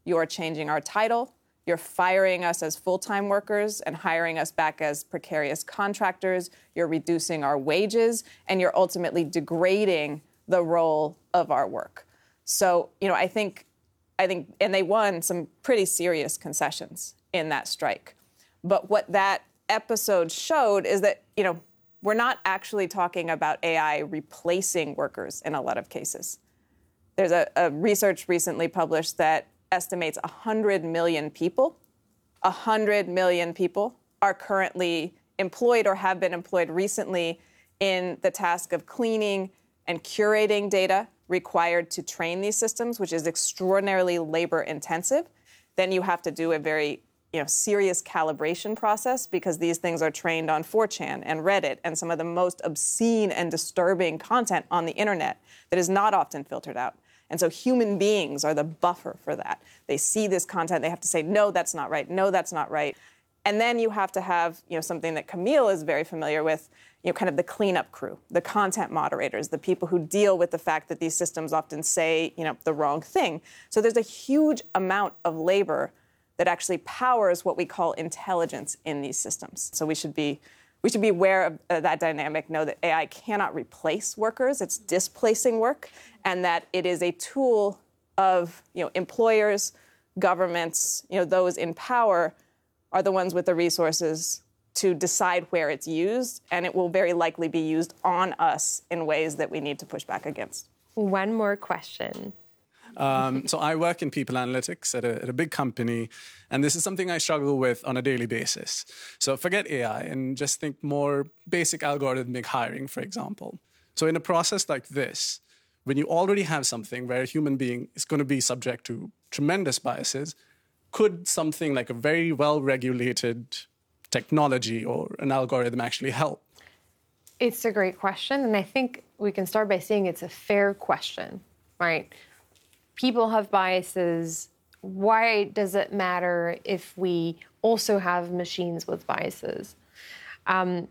you're changing our title, you're firing us as full-time workers and hiring us back as precarious contractors, you're reducing our wages, and you're ultimately degrading the role of our work. So, I think, and they won some pretty serious concessions in that strike. But what that episode showed is that, we're not actually talking about AI replacing workers in a lot of cases. There's a research recently published that estimates 100 million people are currently employed or have been employed recently in the task of cleaning and curating data required to train these systems, which is extraordinarily labor intensive. Then you have to do a very serious calibration process because these things are trained on 4chan and Reddit and some of the most obscene and disturbing content on the internet that is not often filtered out. And so human beings are the buffer for that. They see this content, they have to say, no, that's not right, no, that's not right. And then you have to have something that Camille is very familiar with, kind of the cleanup crew, the content moderators, the people who deal with the fact that these systems often say the wrong thing. So there's a huge amount of labor that actually powers what we call intelligence in these systems. So we should be aware of that dynamic, know that AI cannot replace workers, it's displacing work, and that it is a tool of employers, governments, those in power are the ones with the resources to decide where it's used, and it will very likely be used on us in ways that we need to push back against. One more question. So I work in people analytics at a big company, and this is something I struggle with on a daily basis. So forget AI and just think more basic algorithmic hiring, for example. So in a process like this, when you already have something where a human being is going to be subject to tremendous biases, could something like a very well-regulated technology or an algorithm actually help? It's a great question, and I think we can start by saying it's a fair question, right? People have biases. Why does it matter if we also have machines with biases? There's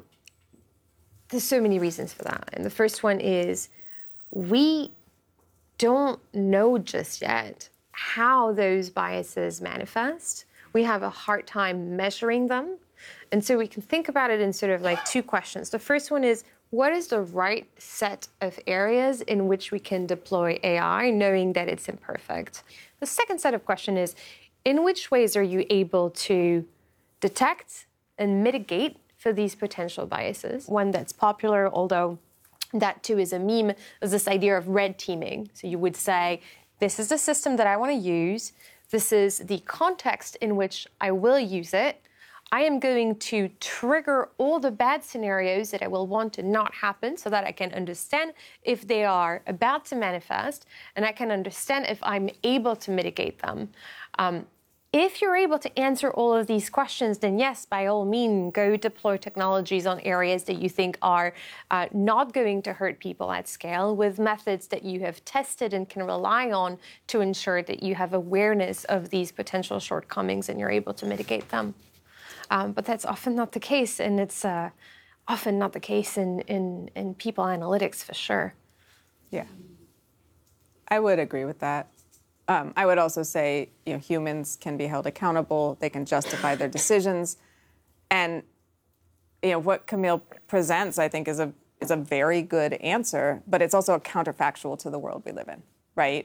so many reasons for that. And the first one is we don't know just yet how those biases manifest. We have a hard time measuring them. And so we can think about it in sort of like two questions. The first one is, what is the right set of areas in which we can deploy AI, knowing that it's imperfect? The second set of questions is, in which ways are you able to detect and mitigate for these potential biases? One that's popular, although that too is a meme, is this idea of red teaming. So you would say, this is the system that I want to use. This is the context in which I will use it. I am going to trigger all the bad scenarios that I will want to not happen so that I can understand if they are about to manifest, and I can understand if I'm able to mitigate them. If you're able to answer all of these questions, then yes, by all means, go deploy technologies on areas that you think are not going to hurt people at scale with methods that you have tested and can rely on to ensure that you have awareness of these potential shortcomings and you're able to mitigate them. But that's often not the case, and it's often not the case in people analytics for sure. Yeah, I would agree with that. I would also say, humans can be held accountable. They can justify their decisions, and what Camille presents, I think, is a very good answer. But it's also a counterfactual to the world we live in, right?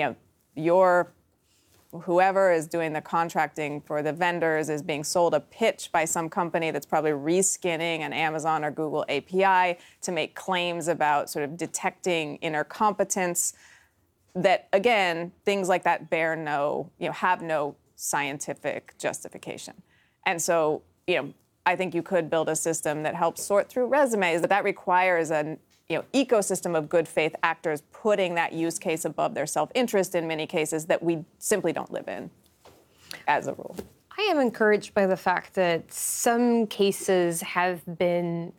Whoever is doing the contracting for the vendors is being sold a pitch by some company that's probably reskinning an Amazon or Google API to make claims about sort of detecting inner competence that, again, things like that have no scientific justification. And so, I think you could build a system that helps sort through resumes, but that requires an ecosystem of good faith actors putting that use case above their self-interest in many cases that we simply don't live in as a rule. I am encouraged by the fact that some cases have been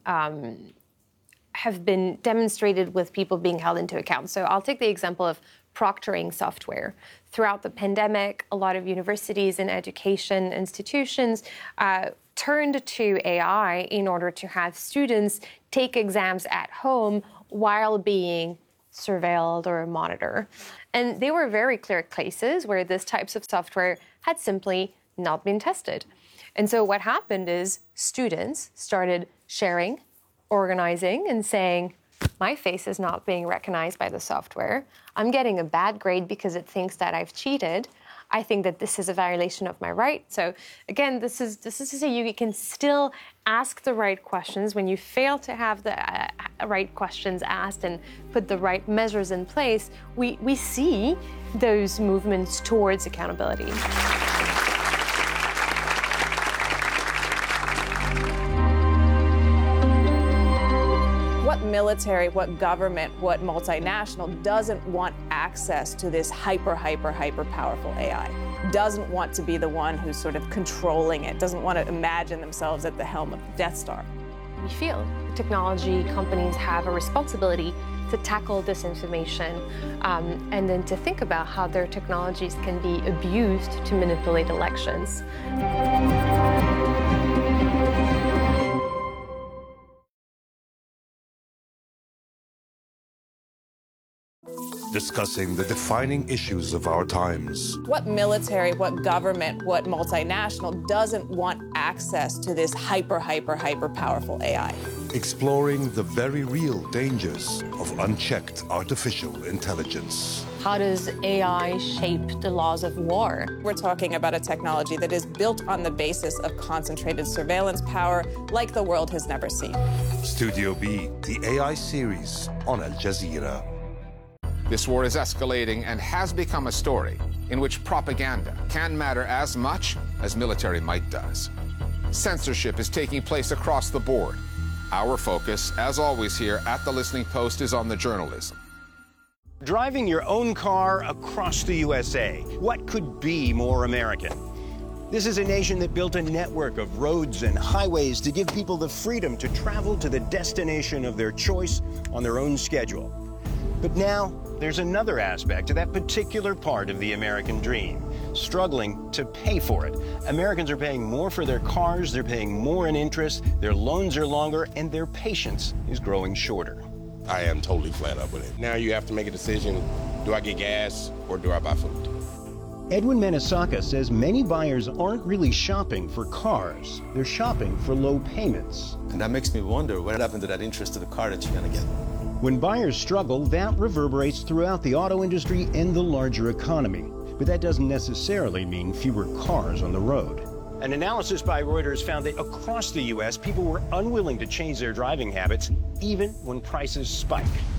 demonstrated with people being held into account. So I'll take the example of proctoring software. Throughout the pandemic, a lot of universities and education institutions turned to AI in order to have students take exams at home while being surveilled or monitor. And they were very clear cases where these types of software had simply not been tested. And so what happened is students started sharing, organizing, and saying, my face is not being recognized by the software. I'm getting a bad grade because it thinks that I've cheated. I think that this is a violation of my right. So again, this is to say you can still ask the right questions. When you fail to have the right questions asked and put the right measures in place, we see those movements towards accountability. What military, what government, what multinational doesn't want access to this hyper powerful AI? Doesn't want to be the one who's sort of controlling it, doesn't want to imagine themselves at the helm of the Death Star. We feel technology companies have a responsibility to tackle disinformation and then to think about how their technologies can be abused to manipulate elections. Discussing the defining issues of our times. What military, what government, what multinational doesn't want access to this hyper powerful AI? Exploring the very real dangers of unchecked artificial intelligence. How does AI shape the laws of war? We're talking about a technology that is built on the basis of concentrated surveillance power like the world has never seen. Studio B, the AI series on Al Jazeera. This war is escalating and has become a story in which propaganda can matter as much as military might does. Censorship is taking place across the board. Our focus, as always here at The Listening Post, is on the journalism. Driving your own car across the USA. What could be more American? This is a nation that built a network of roads and highways to give people the freedom to travel to the destination of their choice on their own schedule. But now, there's another aspect to that particular part of the American dream, struggling to pay for it. Americans are paying more for their cars, they're paying more in interest, their loans are longer, and their patience is growing shorter. I am totally flat up with it. Now you have to make a decision, do I get gas or do I buy food? Edwin Manisaka says many buyers aren't really shopping for cars, they're shopping for low payments. And that makes me wonder what happened to that interest to the car that you're gonna get. When buyers struggle, that reverberates throughout the auto industry and the larger economy. But that doesn't necessarily mean fewer cars on the road. An analysis by Reuters found that across the U.S., people were unwilling to change their driving habits, even when prices spike.